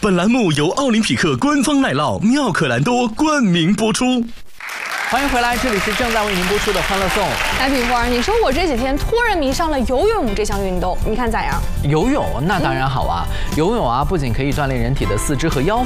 本栏目由奥林匹克官方奶酪妙可蓝多冠名播出。 欢迎回来，这里是正在为您播出的《欢乐颂》。 来，品花，你说我这几天突然迷上了游泳这项运动，你看咋样？ 游泳那当然好啊，游泳啊不仅可以锻炼人体的四肢和腰